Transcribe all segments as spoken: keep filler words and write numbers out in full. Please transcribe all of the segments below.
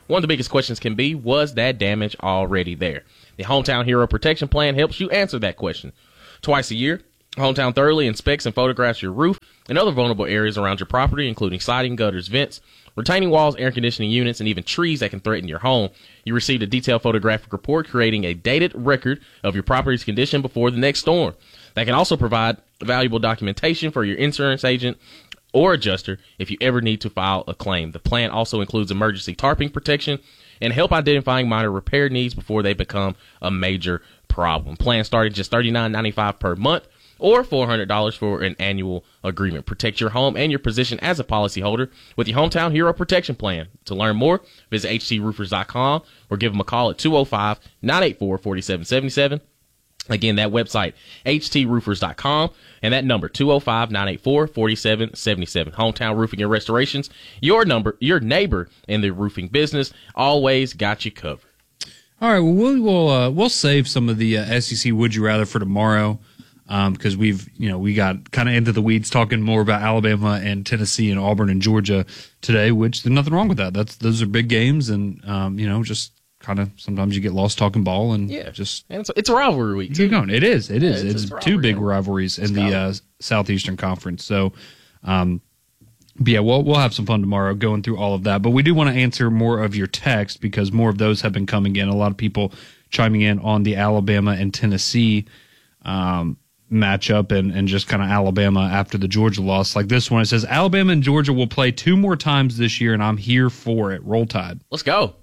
one of the biggest questions can be, was that damage already there? The Hometown Hero Protection Plan helps you answer that question. Twice a year, Hometown thoroughly inspects and photographs your roof and other vulnerable areas around your property, including siding, gutters, vents, retaining walls, air conditioning units, and even trees that can threaten your home. You received a detailed photographic report creating a dated record of your property's condition before the next storm. That can also provide valuable documentation for your insurance agent or adjuster if you ever need to file a claim. The plan also includes emergency tarping protection and help identifying minor repair needs before they become a major problem. Plan started just thirty-nine ninety-five per month, or four hundred dollars for an annual agreement. Protect your home and your position as a policyholder with your Hometown Hero Protection Plan. To learn more, visit H T roofers dot com or give them a call at two oh five, nine eight four, four seven seven seven. Again, that website, H T roofers dot com, and that number, two oh five, nine eight four, four seven seven seven. Hometown Roofing and Restorations, your number, your neighbor in the roofing business, always got you covered. All right, well, we'll we'll, uh, we'll save some of the uh, S E C Would You Rather for tomorrow. Um, because we've, you know, we got kind of into the weeds talking more about Alabama and Tennessee and Auburn and Georgia today, which there's nothing wrong with that. That's, those are big games. And, um, you know, just kind of, sometimes you get lost talking ball and yeah. just, and it's, it's a rivalry week too. Keep going. It is, it is. Yeah, it's it's, it's two big game. rivalries Let's in the, uh, Southeastern Conference. So, um, but yeah, we'll, we'll have some fun tomorrow going through all of that, but we do want to answer more of your text because more of those have been coming in. A lot of people chiming in on the Alabama and Tennessee, um, matchup and, and just kind of Alabama after the Georgia loss. Like this one, it says, Alabama and Georgia will play two more times this year, and I'm here for it. Roll Tide. Let's go.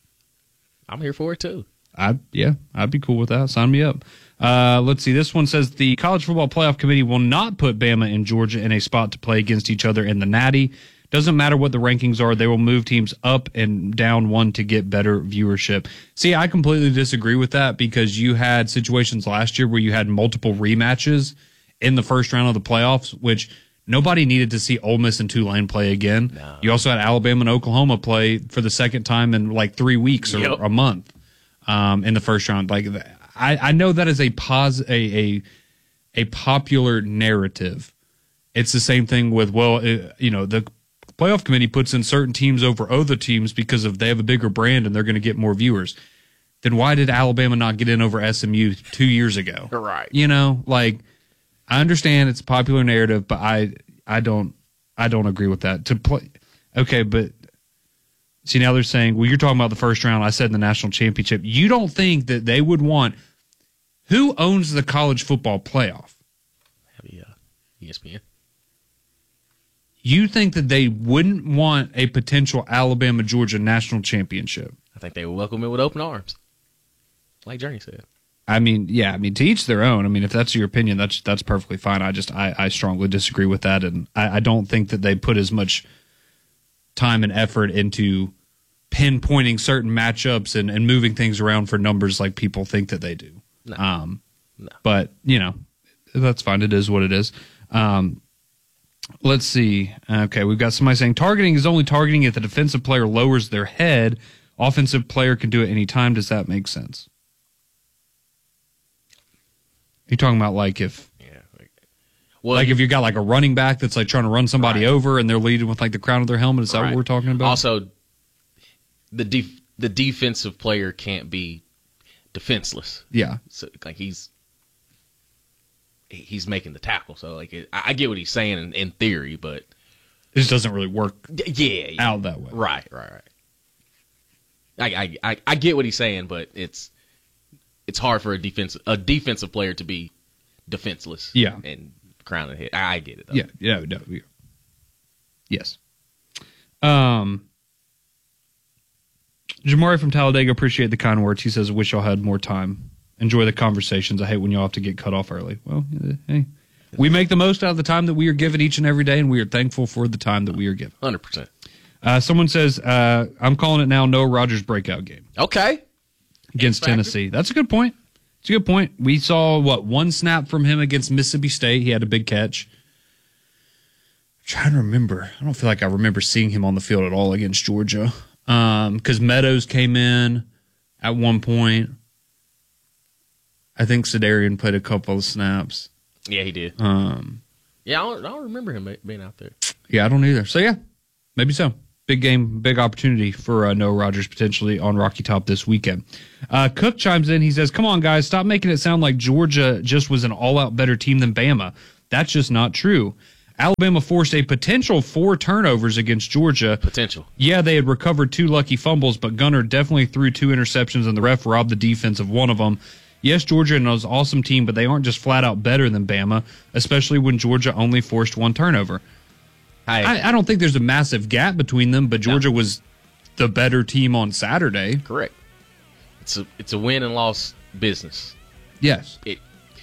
I'm here for it, too. I Yeah, I'd be cool with that. Sign me up. Uh, let's see. This one says, the College Football Playoff Committee will not put Bama and Georgia in a spot to play against each other in the Natty. Doesn't matter what the rankings are. They will move teams up and down one to get better viewership. See, I completely disagree with that because you had situations last year where you had multiple rematches in the first round of the playoffs, which nobody needed to see Ole Miss and Tulane play again. No. You also had Alabama and Oklahoma play for the second time in like three weeks or yep. a month um, in the first round. Like I, I know that is a pos a, a a popular narrative. It's the same thing with well, it, you know the. Playoff committee puts in certain teams over other teams because of they have a bigger brand and they're going to get more viewers. Then why did Alabama not get in over S M U two years ago? Right. You know, like I understand it's a popular narrative, but I I don't I don't agree with that. To play, okay, but see now they're saying, well, you're talking about the first round. I said in the national championship. You don't think that they would want who owns the college football playoff? Yeah, E S P N. You think that they wouldn't want a potential Alabama-Georgia national championship? I think they would welcome it with open arms, like Journey said. I mean, yeah, I mean, to each their own. I mean, if that's your opinion, that's that's perfectly fine. I just, I, I strongly disagree with that, and I, I don't think that they put as much time and effort into pinpointing certain matchups and, and moving things around for numbers like people think that they do. No. Um, no. But, you know, that's fine. It is what it is. Um Let's see. Okay, we've got somebody saying targeting is only targeting if the defensive player lowers their head. Offensive player can do it any time. Does that make sense? You're talking about like if, yeah, like, well, like if you got like a running back that's like trying to run somebody right. over and they're leading with like the crown of their helmet. Is that right. what we're talking about? Also, the def- the defensive player can't be defenseless. Yeah, so like he's. He's making the tackle, so like it, I get what he's saying in, in theory, but it just doesn't really work. Yeah, yeah, out that way. Right, right, right. I, I, I, I get what he's saying, but it's it's hard for a defense a defensive player to be defenseless. Yeah, and crown and hit. I, I get it. Though. Yeah, yeah, no, yeah. Yes. Um, Jamari from Talladega, appreciate the kind words. He says, "Wish y'all had more time. Enjoy the conversations. I hate when y'all have to get cut off early." Well, hey, we make the most out of the time that we are given each and every day, and we are thankful for the time that we are given. one hundred percent. Uh, someone says, uh, I'm calling it now Noah Rogers breakout game. Okay. Against Tennessee. That's a good point. It's a good point. We saw, what, one snap from him against Mississippi State. He had a big catch. I'm trying to remember. I don't feel like I remember seeing him on the field at all against Georgia. Because um, Meadows came in at one point. I think Sedarian played a couple of snaps. Yeah, he did. Um, yeah, I don't, I don't remember him being out there. Yeah, I don't either. So, yeah, maybe so. big game, big opportunity for uh, Noah Rogers potentially on Rocky Top this weekend. Uh, Cook chimes in. He says, come on, guys, stop making it sound like Georgia just was an all-out better team than Bama. That's just not true. Alabama forced a potential four turnovers against Georgia. Potential. Yeah, they had recovered two lucky fumbles, but Gunner definitely threw two interceptions, and the ref robbed the defense of one of them. Yes, Georgia is an awesome team, but they aren't just flat out better than Bama, especially when Georgia only forced one turnover. I, I don't think there's a massive gap between them, but Georgia no. was the better team on Saturday. Correct. It's a it's a win and loss business. Yes. It.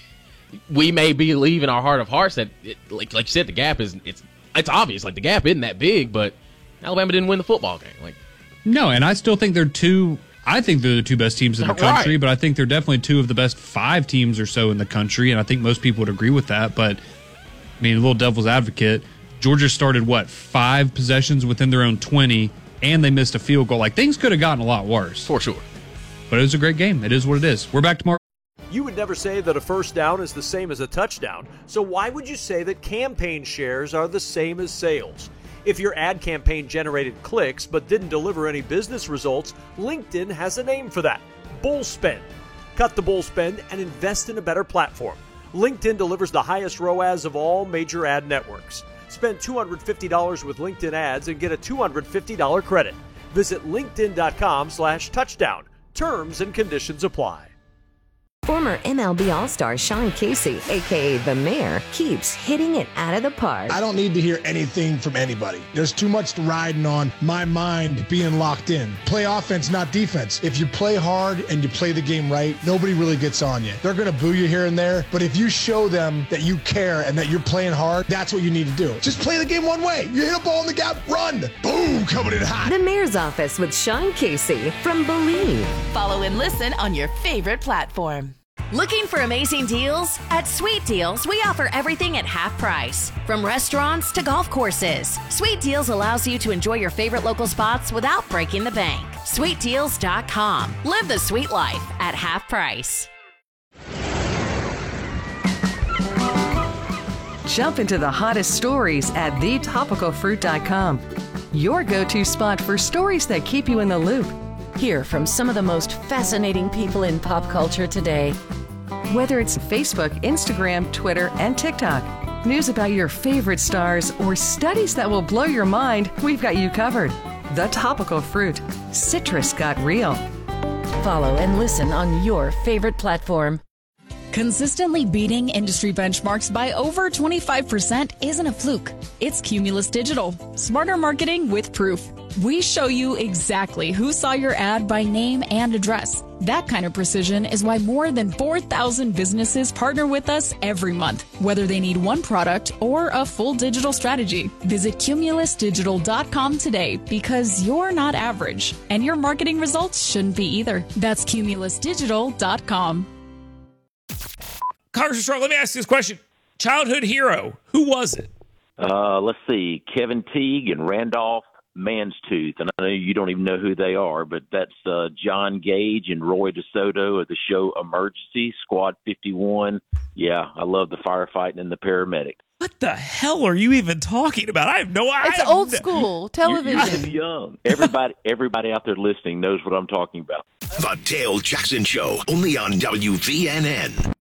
We may believe in our heart of hearts that, it, like like you said, the gap is it's it's obvious. Like the gap isn't that big, but Alabama didn't win the football game. Like no, and I still think they're two. I think they're the two best teams in the country, right. but I think they're definitely two of the best five teams or so in the country, and I think most people would agree with that. But I mean, a little devil's advocate. Georgia started, what, five possessions within their own twenty, and they missed a field goal. Like, things could have gotten a lot worse. For sure. But it was a great game. It is what it is. We're back tomorrow. You would never say that a first down is the same as a touchdown, so why would you say that campaign shares are the same as sales? If your ad campaign generated clicks but didn't deliver any business results, LinkedIn has a name for that: bull spend. Cut the bull spend and invest in a better platform. LinkedIn delivers the highest R O A S of all major ad networks. Spend two hundred fifty dollars with LinkedIn ads and get a two hundred fifty dollars credit. Visit linkedin.com slash touchdown. Terms and conditions apply. Former M L B All-Star Sean Casey, a k a. The Mayor, keeps hitting it out of the park. I don't need to hear anything from anybody. There's too much riding on my mind being locked in. Play offense, not defense. If you play hard and you play the game right, nobody really gets on you. They're going to boo you here and there, but if you show them that you care and that you're playing hard, that's what you need to do. Just play the game one way. You hit a ball in the gap, run. Boom, coming in hot. The Mayor's Office with Sean Casey from Believe. Follow and listen on your favorite platform. Looking for amazing deals? At Sweet Deals, we offer everything at half price. From restaurants to golf courses, Sweet Deals allows you to enjoy your favorite local spots without breaking the bank. sweet deals dot com. Live the sweet life at half price. Jump into the hottest stories at the topical fruit dot com. Your go-to spot for stories that keep you in the loop. Hear from some of the most fascinating people in pop culture today. Whether it's Facebook, Instagram, Twitter, and TikTok, news about your favorite stars, or studies that will blow your mind, we've got you covered. The Topical Fruit. Citrus got real. Follow and listen on your favorite platform. Consistently beating industry benchmarks by over twenty-five percent isn't a fluke. It's Cumulus Digital. Smarter marketing with proof. We show you exactly who saw your ad by name and address. That kind of precision is why more than four thousand businesses partner with us every month, whether they need one product or a full digital strategy. Visit cumulus digital dot com today, because you're not average, and your marketing results shouldn't be either. That's cumulus digital dot com. Congressman Strong, let me ask you this question. Childhood hero, who was it? Uh, let's see, Kevin Teague and Randolph Manstooth. And I know you don't even know who they are, but that's uh, John Gage and Roy DeSoto of the show Emergency, Squad fifty-one. Yeah, I love the firefighting and the paramedic. What the hell are you even talking about? I have no idea. It's old school television. You're, you're young. Everybody, everybody out there listening knows what I'm talking about. The Dale Jackson Show, only on W V N N.